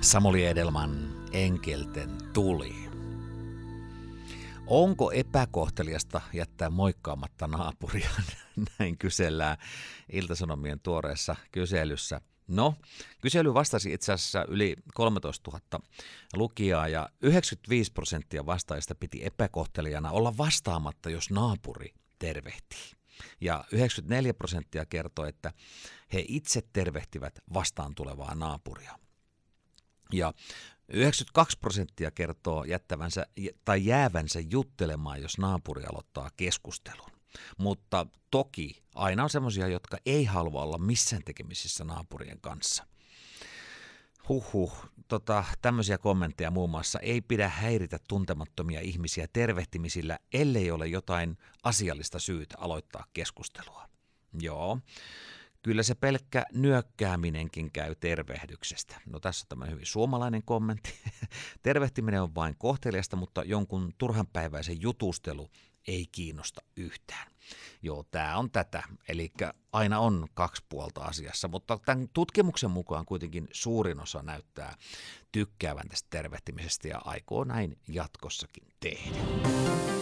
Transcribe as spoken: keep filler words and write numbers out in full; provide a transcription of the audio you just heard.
Samuli Edelman, Enkelten tuli. Onko epäkohteliasta jättää moikkaamatta naapuria? Näin kysellään Ilta-Sanomien tuoreessa kyselyssä. No, kysely vastasi itse asiassa yli kolmetoistatuhatta lukijaa ja yhdeksänkymmentäviisi prosenttia vastaajista piti epäkohtelijana olla vastaamatta, jos naapuri tervehtii. Ja yhdeksänkymmentäneljä prosenttia kertoi, että he itse tervehtivät vastaan tulevaa naapuria. Ja yhdeksänkymmentäkaksi prosenttia kertoo jättävänsä tai jäävänsä juttelemaan, jos naapuri aloittaa keskustelun. Mutta toki aina on semmoisia, jotka ei halua olla missään tekemisissä naapurien kanssa. Huhhuh, tota, tämmöisiä kommentteja muun muassa: ei pidä häiritä tuntemattomia ihmisiä tervehtimisillä, ellei ole jotain asiallista syytä aloittaa keskustelua. Joo. Kyllä se pelkkä nyökkääminenkin käy tervehdyksestä. No tässä on tämä hyvin suomalainen kommentti. Tervehtiminen on vain kohteliasta, mutta jonkun turhanpäiväisen jutustelu ei kiinnosta yhtään. Joo, tämä on tätä. Eli aina on kaksi puolta asiassa, mutta tämän tutkimuksen mukaan kuitenkin suurin osa näyttää tykkäävän tästä tervehtimisestä ja aikoo näin jatkossakin tehdä.